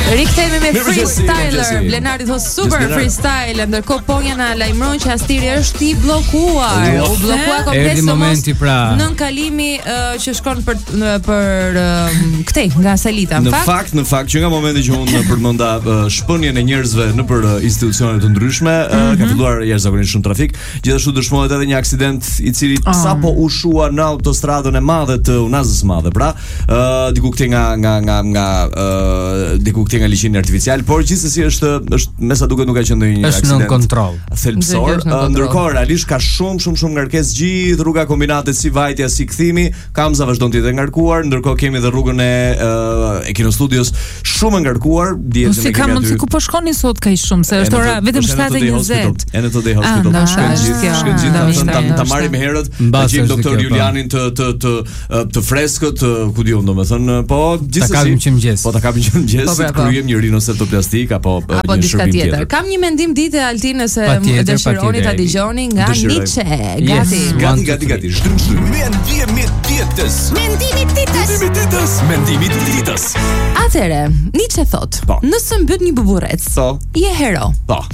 Rikthehemi me freestyler. Blenari thot super freestyle, ndërkohë Ponja na lajmëron që Astiri është i bllokuar. U bllokua komplet momenti pra. Nën kalimi që shkon për këtej nga Salita. Në fakt që nga momenti që unë përmenda shpënjen e njerëzve nëpër institucione të ndryshme, ka filluar jashtëzakonisht shumë trafik. Gjithashtu dëshmohet edhe një aksident i cili sapo u shua në autostradën e madhe të Unazës së Madhe. Pra, diku këtej nga diku këtej nga liçeni artificial, por gjithsesi është me sa duket nuk ka qenë ndonjë aksident. Është në kontroll. Thelbësor, ndërkohë realisht ka shumë ngarkesë gjithë rruga kombinate si vajtja si kthimi, Kamza vazhdon të jetë ngarkuar, ndërkohë kemi edhe rrugën e Kino Studios shumë ngarkuar, dihet se kemi aty. Si ku po shkoni sot kaq shumë, se është ora vetëm 7:20. NTD Hospital. Ta marrim herët, ta gjejmë doktor Julianin të freskët, ku diun domethënë, po gjithsesi. Po ta kapim që mëngjes, kryejmë një rinocetoplastik apo një shërbim tjetër. Kam një mendim ditë Altin nëse dëshironi ta dëgjoni nga Nietzsche. Gati. Mendimi ditës. Atëre, Nietzsche thot, nëse mbyt një buburrec, je hero.